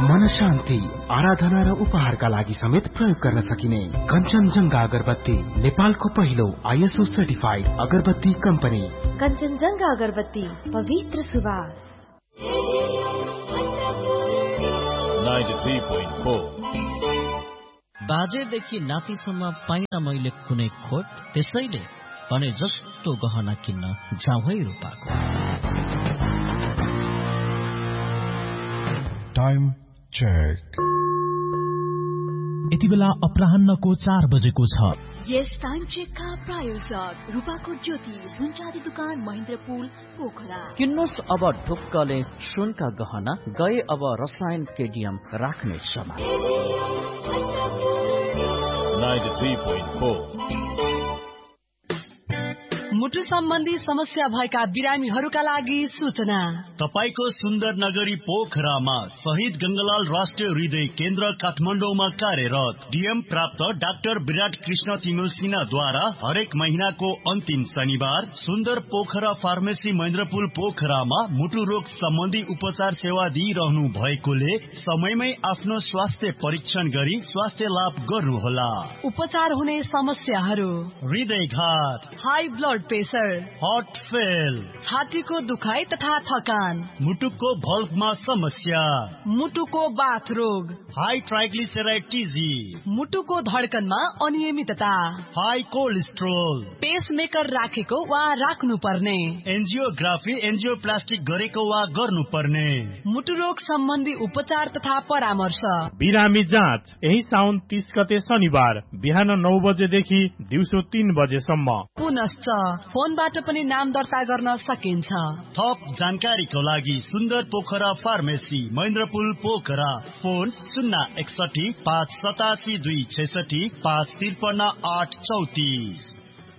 मन शान्ति, आराधना र उपहारका लागि समेत प्रयोग गर्न सकिने कञ्चनजंघा अगरबत्ती, नेपालको पहिलो ISO सर्टिफाइड अगरबत्ती कम्पनी। कञ्चनजंघा अगरबत्ती, पवित्र सुवास। 93.4 बाजेदेखि नातिसम्म पाइन मैले कुनै खोट, त्यसैले भने जस्तो गहना किन्न जाउँ है रूपाको। Time check. यति बेला अपराह्नको 4 बजेको छ। यस टाइम चेकका प्रायोजक रूपाकोट ज्योति सुनचाँदी दुकान महेन्द्रपुल पोखरा। किन्नुस् अब ढुक्कले सुनका गहना, गए अब रसायन केडियम राख्ने समय। 93.4 मुटु सम्बन्धी समस्या भएका बिरामीहरूका लागि सूचना। तपाईको सुन्दर नगरी पोखरामा शहीद गंगालाल राष्ट्रिय हृदय केन्द्र काठमाडौँमा कार्यरत डीएम प्राप्त डाक्टर विराट कृष्ण तिङल सिन्हाद्वारा हरेक महिनाको अन्तिम शनिबार सुन्दर पोखरा फार्मेसी महेन्द्रपुल पोखरामा मुटु रोग सम्बन्धी उपचार सेवा दिइरहनु भएकोले समयमै आफ्नो स्वास्थ्य परीक्षण गरी स्वास्थ्य लाभ गर्नुहोला। उपचार हुने समस्याहरू: हृदयघात, high blood pressure, heart fail, छातीको दुखाइ तथा थकान, मुटुको भल्भमा समस्या, मुटुको बाथ रोग, हाई ट्राइग्लिसराइड टिजी, मुटुको धड्कनमा अनियमितता, हाई कोलेस्ट्रोल, पेसमेकर राखेको वा राख्नु पर्ने, एन्जियोग्राफी एन्जियोप्लास्टिक गरेको वा गर्नुपर्ने, मुटु रोग सम्बन्धी उपचार तथा परामर्श। बिरामी जाँच यही साउन 30 गते शनिबार बिहान 9 बजेदेखि दिउँसो 3 बजेसम्म। पुनश्च फोनबाट पनि नाम दर्ता गर्न सकिन्छ। थप जानकारीको लागि सुन्दर पोखरा फार्मेसी महेन्द्रपुल पोखरा, फोन 061 587 266 553 834।